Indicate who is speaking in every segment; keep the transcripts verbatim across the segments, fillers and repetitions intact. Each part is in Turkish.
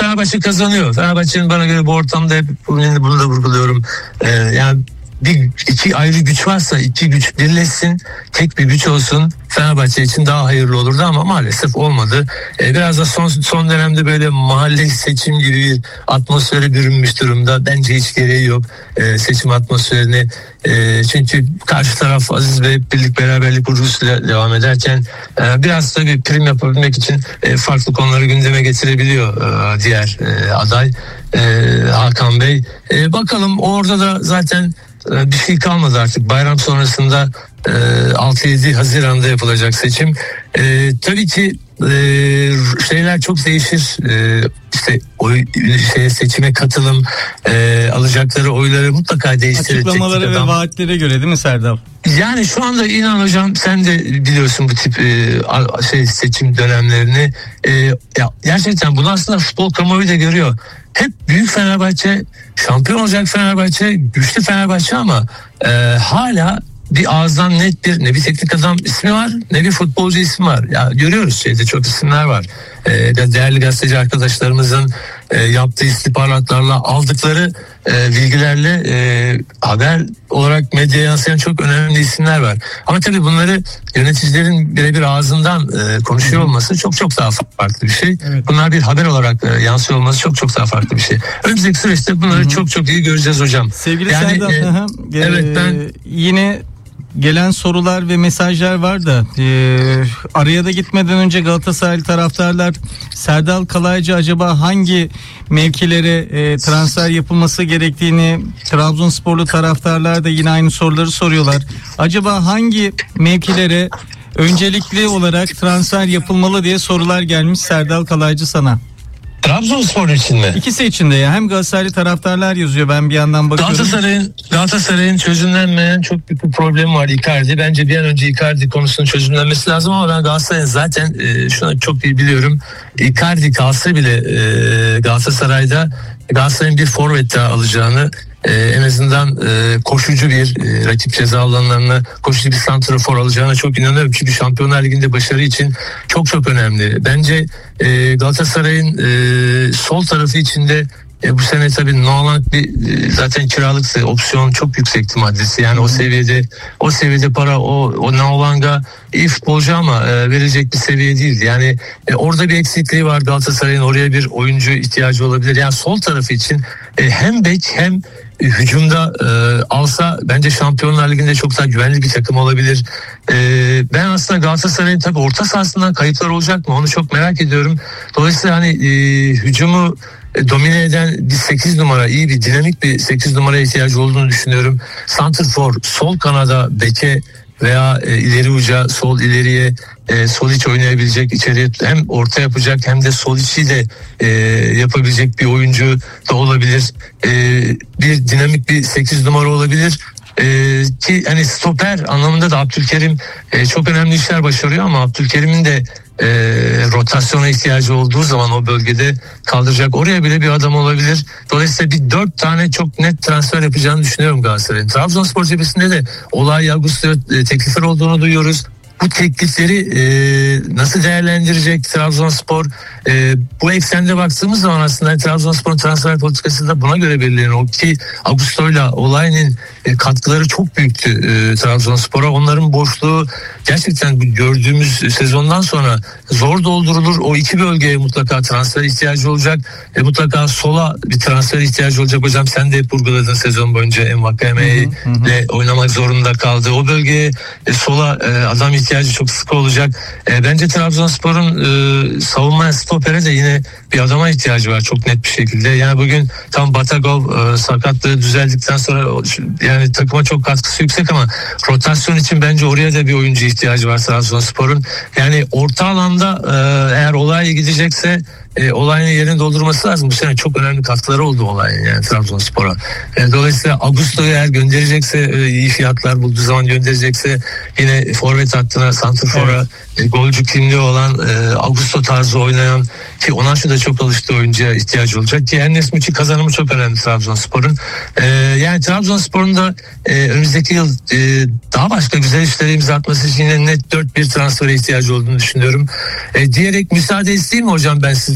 Speaker 1: Fenerbahçe kazanıyor. Fenerbahçe'nin bana göre bu ortamda hep bunu, bunu da vurguluyorum. Ee, yani bir iki ayrı güç varsa iki güç birleşsin, tek bir güç olsun, Fenerbahçe için daha hayırlı olurdu ama maalesef olmadı. Ee, biraz da son son dönemde böyle mahalle seçim gibi bir atmosfere bürünmüş durumda. Bence hiç gereği yok ee, seçim atmosferini. E, çünkü karşı taraf Aziz ve birlik beraberlik vurgusuyla devam ederken e, biraz da bir prim yapabilmek için e, farklı konuları gündeme getirebiliyor e, diğer e, aday e, Hakan Bey. E, bakalım orada da zaten bir şey kalmadı artık. Bayram sonrasında e, altı yedi Haziran'da yapılacak seçim. E, tabii ki e, şeyler çok değişir. E, işte oy, şey, seçime katılım, e, alacakları oyları mutlaka değiştirecek.
Speaker 2: Açıklamalara ve vaatlere göre değil mi Serdal?
Speaker 1: Yani şu anda inan hocam, sen de biliyorsun bu tip e, şey seçim dönemlerini. E, ya gerçekten bunu aslında futbol kamuoyu da görüyor. Hep büyük Fenerbahçe, şampiyon olacak Fenerbahçe, güçlü Fenerbahçe ama e, hala bir ağızdan net bir ne bir teknik adam ismi var, ne bir futbolcu ismi var. Ya görüyoruz, şeyde çok isimler var. E, değerli gazeteci arkadaşlarımızın e, yaptığı istihbaratlarla aldıkları e, bilgilerle e, haber olarak medyaya yansıyan çok önemli isimler var. Ama tabii bunları yöneticilerin birebir ağzından e, konuşuyor olması çok çok daha farklı bir şey. Evet. Bunlar bir haber olarak e, yansıyor olması çok çok daha farklı bir şey. Önümüzdeki süreçte bunları Hı-hı. çok çok iyi göreceğiz hocam.
Speaker 2: Sevgili yani, Serdal, e, evet ben yine gelen sorular ve mesajlar var da e, araya da gitmeden önce Galatasaray taraftarlar Serdal Kalaycı acaba hangi mevkilere e, transfer yapılması gerektiğini, Trabzonsporlu taraftarlar da yine aynı soruları soruyorlar. Acaba hangi mevkilere öncelikli olarak transfer yapılmalı diye sorular gelmiş Serdal Kalaycı sana.
Speaker 1: Trabzonspor için mi?
Speaker 2: İkisi için de ya. Hem Galatasaraylı taraftarlar yazıyor, ben bir yandan bakıyorum.
Speaker 1: Galatasaray'ın Galatasaray'ın çözümlenmeyen çok büyük bir problemi var, Icardi. Bence bir an önce Icardi konusunun çözümlenmesi lazım ama ben Galatasaray'ın zaten e, şunu çok iyi biliyorum. Icardi kalsa bile e, Galatasaray'da Galatasaray'ın bir forvet daha alacağını, Ee, en azından e, koşucu bir e, rakip ceza alanlarına koşucu bir santrafor alacağına çok inanıyorum. Çünkü Şampiyonlar Ligi'nde başarı için çok çok önemli. Bence e, Galatasaray'ın e, sol tarafı içinde e, bu sene tabii Nolan bir e, zaten kiralıksa opsiyon çok yüksekti maddesi. Yani o seviyede o seviyede para o o Nolan'a iyi futbolcu ama e, verecek bir seviye değildi. Yani e, orada bir eksikliği var Galatasaray'ın, oraya bir oyuncu ihtiyacı olabilir. Yani sol tarafı için e, hem bek hem hücumda e, alsa bence Şampiyonlar Ligi'nde çok daha güvenli bir takım olabilir. E, ben aslında Galatasaray'ın tabii orta sahasından kayıplar olacak mı onu çok merak ediyorum. Dolayısıyla hani e, hücumu e, domine eden bir sekiz numara, iyi bir dinamik bir sekiz numaraya ihtiyacı olduğunu düşünüyorum. Santrfor, sol kanada beke veya e, ileri uca, sol ileriye e, sol iç oynayabilecek, içeriye hem orta yapacak hem de sol içi de e, yapabilecek bir oyuncu da olabilir. E, bir dinamik bir sekiz numara olabilir. Ee, ki hani stoper anlamında da Abdülkerim e, çok önemli işler başarıyor ama Abdülkerim'in de e, rotasyona ihtiyacı olduğu zaman o bölgede kaldıracak oraya bile bir adam olabilir. Dolayısıyla bir dört tane çok net transfer yapacağını düşünüyorum Galatasaray'ın. Trabzonspor cephesinde de Olay Ağustos'ta e, teklifler olduğunu duyuyoruz. Bu teklifleri e, nasıl değerlendirecek Trabzonspor? E, bu eksende baktığımız zaman aslında Trabzonspor'un transfer politikası da buna göre belirleniyor. Ki Augusto'yla Olay'ın e, katkıları çok büyüktü e, Trabzonspor'a. Onların boşluğu gerçekten gördüğümüz sezondan sonra zor doldurulur. O iki bölgeye mutlaka transfer ihtiyacı olacak. E, mutlaka sola bir transfer ihtiyacı olacak. Hocam sen de hep vurguladın sezon boyunca Envakame ile oynamak zorunda kaldı. O bölgeye e, sola e, adam ihtiyacı çok sık olacak. E, bence Trabzonspor'un e, savunma stopere de yine bir adama ihtiyacı var çok net bir şekilde. Yani bugün tam Batagov e, sakatlığı düzeldikten sonra yani takıma çok katkısı yüksek ama rotasyon için bence oraya da bir oyuncu ihtiyacı var Trabzonspor'un. Yani orta alanda e, eğer Olay gidecekse e, Olay'ın yerini doldurması lazım. Bu sene çok önemli katkıları oldu Olay'ın yani Trabzonspor'a. E, dolayısıyla Augusto'yu eğer gönderecekse e, iyi fiyatlar bulduğu zaman gönderecekse yine forvet hattına, santrfora evet. e, golcü kimliği olan e, Augusto tarzı oynayan ki Onaçu da çok alıştığı oyuncuya ihtiyacı olacak ki Enes Müçi kazanımı çok önemli Trabzonspor'un. E, yani Trabzonspor'un da e, önümüzdeki yıl e, daha başka güzel işlere imza atması için yine net dört bir transfere ihtiyacı olduğunu düşünüyorum. E, diyerek müsaade isteyeyim mi hocam ben sizden?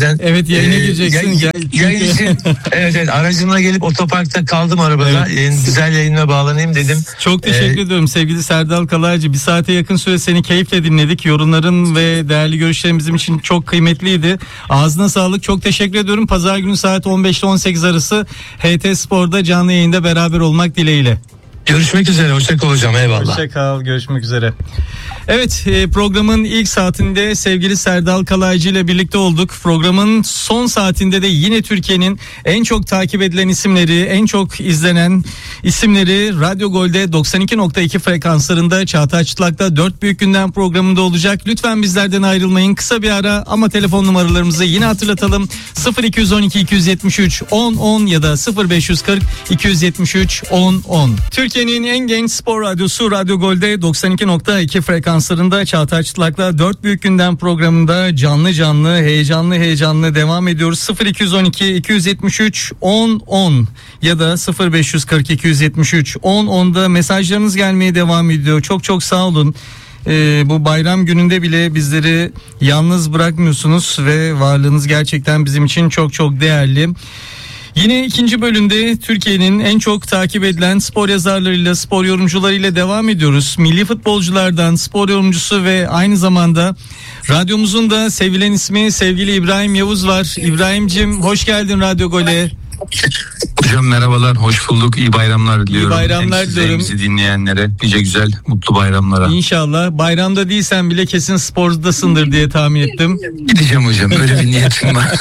Speaker 1: yüzden.
Speaker 2: Evet, yayına
Speaker 1: e,
Speaker 2: gireceksin.
Speaker 1: Yay,
Speaker 2: Gel,
Speaker 1: yayın
Speaker 2: çünkü...
Speaker 1: için evet, evet aracımla gelip otoparkta kaldım arabada.
Speaker 2: Evet.
Speaker 1: Yayın, güzel yayınla bağlanayım dedim.
Speaker 2: Çok teşekkür
Speaker 1: Ee,
Speaker 2: ediyorum sevgili Serdal Kalaycı. Bir saate yakın süre seni keyifle dinledik. Yorumların ve değerli görüşlerin bizim için çok kıymetliydi. Ağzına sağlık. Çok teşekkür ediyorum. Pazar günü saat on beş ile on sekiz arası H T Spor'da canlı yayında beraber olmak dileğiyle.
Speaker 1: Görüşmek üzere. Hoşça kal hocam. Eyvallah.
Speaker 2: Hoşça kal. Görüşmek üzere. Evet, programın ilk saatinde sevgili Serdal Kalaycı ile birlikte olduk. Programın son saatinde de yine Türkiye'nin en çok takip edilen isimleri, en çok izlenen isimleri Radyo Gol'de doksan iki nokta iki frekanslarında Çağatay Çıtlak'ta dört Büyük Gündem programında olacak. Lütfen bizlerden ayrılmayın. Kısa bir ara ama telefon numaralarımızı yine hatırlatalım. sıfır iki on iki iki yetmiş üç on on ya da sıfır beş kırk iki yetmiş üç on on. Türkiye'nin en genç spor radyosu Radyo Gol'de doksan iki nokta iki frekanslarında Çağatay Çıtlak'la dört Büyük Gündem programında canlı canlı, heyecanlı heyecanlı devam ediyoruz. sıfır iki on iki iki yetmiş üç on on ya da sıfır beş kırk iki yetmiş üç on on'da mesajlarınız gelmeye devam ediyor. Çok çok sağ olun. Ee, bu bayram gününde bile bizleri yalnız bırakmıyorsunuz ve varlığınız gerçekten bizim için çok çok değerli. Yine ikinci bölümde Türkiye'nin en çok takip edilen spor yazarlarıyla, spor yorumcularıyla devam ediyoruz. Milli futbolculardan spor yorumcusu ve aynı zamanda radyomuzun da sevilen ismi sevgili İbrahim Yavuz var. İbrahim'cim hoş geldin Radyo Gol'e.
Speaker 3: Hocam merhabalar, hoş bulduk. İyi bayramlar diliyorum.
Speaker 2: İyi bayramlar diliyorum.
Speaker 3: Bizi dinleyenlere nice güzel, mutlu bayramlara.
Speaker 2: İnşallah. Bayramda değilsen bile kesin spordasındır diye tahmin ettim.
Speaker 3: Gideceğim hocam, öyle bir niyetim var.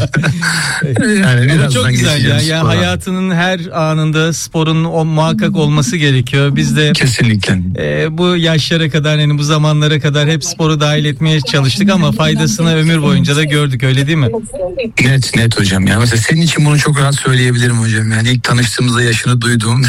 Speaker 2: Yani ama çok güzel ya. Yani hayatının her anında sporun o muhakkak olması gerekiyor. Biz de
Speaker 3: kesinlikle
Speaker 2: e, bu yaşlara kadar, yani bu zamanlara kadar hep sporu dahil etmeye çalıştık ama faydasını ömür boyunca da gördük, öyle değil mi?
Speaker 3: Net net hocam ya. Mesela senin için bunu çok rahat söyleyebilirim hocam. Yani ilk tanıştığımızda yaşını duyduğumda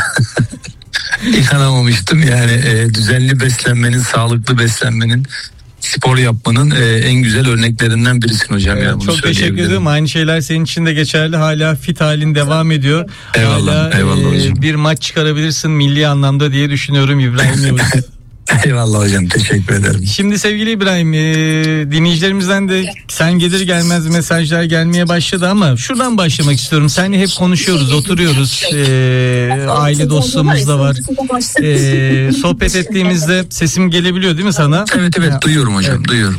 Speaker 3: inanamamıştım. Yani e, düzenli beslenmenin, sağlıklı beslenmenin, spor yapmanın e, en güzel örneklerinden birisin hocam.
Speaker 2: Evet,
Speaker 3: yani bunu
Speaker 2: çok teşekkür ederim. Aynı şeyler senin için de geçerli. Hala fit halin devam ediyor.
Speaker 3: Eyvallah,
Speaker 2: Hala
Speaker 3: eyvallah
Speaker 2: e,
Speaker 3: hocam.
Speaker 2: Bir maç çıkarabilirsin milli anlamda diye düşünüyorum İbrahim Yavuz.
Speaker 3: Eyvallah hocam, teşekkür ederim.
Speaker 2: Şimdi sevgili İbrahim, e, dinleyicilerimizden de sen gelir gelmez mesajlar gelmeye başladı ama şuradan başlamak istiyorum. Seninle hep konuşuyoruz, oturuyoruz, e, aile dostluğumuz da var. E, sohbet ettiğimizde sesim gelebiliyor değil mi sana?
Speaker 3: Evet evet, duyuyorum hocam, evet. duyuyorum.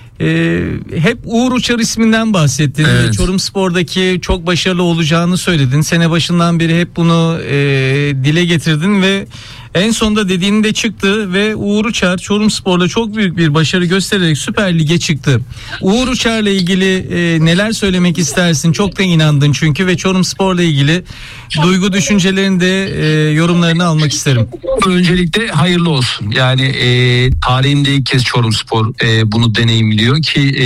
Speaker 2: Ee, hep Uğur Uçar isminden bahsettin.
Speaker 3: Evet.
Speaker 2: Çorumspor'daki çok başarılı olacağını söyledin. Sene başından beri hep bunu e, dile getirdin ve en sonunda dediğin de çıktı ve Uğur Uçar Çorumspor'da çok büyük bir başarı göstererek Süper Lig'e çıktı. Uğur Uçar'la ilgili e, neler söylemek istersin? Çok da inandın çünkü ve Çorumspor'la ilgili duygu düşüncelerini de e, yorumlarını almak isterim.
Speaker 3: Öncelikle hayırlı olsun. Yani e, tarihinde ilk kez Çorumspor e, bunu deneyimliyor ki e,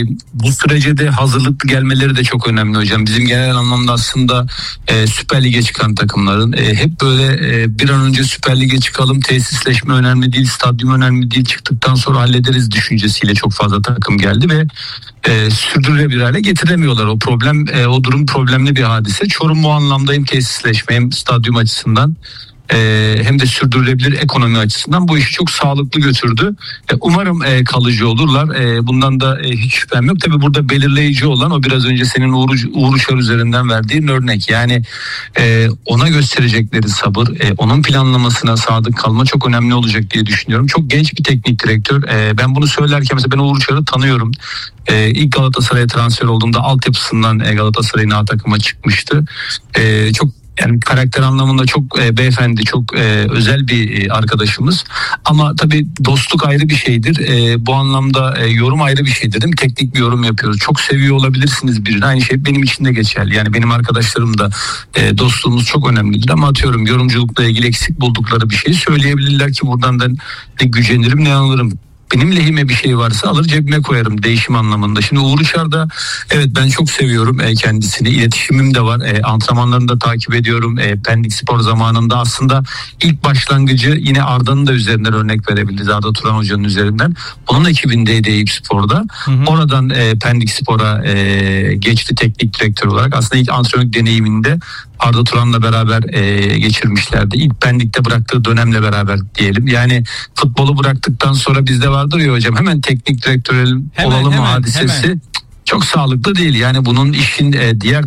Speaker 3: bu sürece de hazırlıklı gelmeleri de çok önemli hocam. Bizim genel anlamda aslında e, Süper Lig'e çıkan takımların e, hep böyle e, bir an önce Süper Lig'e çıkalım, tesisleşme önemli değil, stadyum önemli değil, çıktıktan sonra hallederiz düşüncesiyle çok fazla takım geldi ve e, sürdürülebilir hale getiremiyorlar. O problem, e, o durum problemli bir hadise. Çorum bu anlamda hem tesisleşme hem stadyum açısından Ee, hem de sürdürülebilir ekonomi açısından bu işi çok sağlıklı götürdü. Ee, umarım e, kalıcı olurlar. E, bundan da e, hiç şüphem yok. Tabii burada belirleyici olan o biraz önce senin Uğur, Uğur Uçar üzerinden verdiğin örnek. Yani e, ona gösterecekleri sabır, e, onun planlamasına sadık kalma çok önemli olacak diye düşünüyorum. Çok genç bir teknik direktör. E, ben bunu söylerken mesela ben Uğur Uçar'ı tanıyorum. E, ilk Galatasaray'a transfer olduğunda altyapısından e, Galatasaray'ın A takıma çıkmıştı. E, çok Yani karakter anlamında çok e, beyefendi, çok e, özel bir e, arkadaşımız. Ama tabii dostluk ayrı bir şeydir. E, bu anlamda e, yorum ayrı bir şeydir değil mi? Teknik bir yorum yapıyoruz. Çok seviyor olabilirsiniz birini. Aynı şey benim için de geçerli. Yani benim arkadaşlarım da e, dostluğumuz çok önemlidir. Ama atıyorum yorumculukla ilgili eksik buldukları bir şeyi söyleyebilirler ki buradan da ne gücenirim ne anılırım. Benim lehime bir şey varsa alır cebime koyarım değişim anlamında. Şimdi Uğur Uçar'da evet ben çok seviyorum e, kendisini. İletişimim de var. E, antrenmanlarını da takip ediyorum. E, Pendik Spor zamanında aslında ilk başlangıcı yine Arda'nın da üzerinden örnek verebiliriz. Arda Turan Hoca'nın üzerinden. Onun ekibindeydi Eyüp Spor'da. Hı hı. Oradan e, Pendik Spor'a e, geçti teknik direktör olarak. Aslında ilk antrenörlük deneyiminde Arda Turan'la beraber e, geçirmişlerdi. İlk Pendik'te bıraktığı dönemle beraber diyelim. Yani futbolu bıraktıktan sonra bizde vardır ya hocam hemen teknik direktör olalım hemen, hadisesi. Hemen. çok sağlıklı değil. Yani bunun işin e, diğer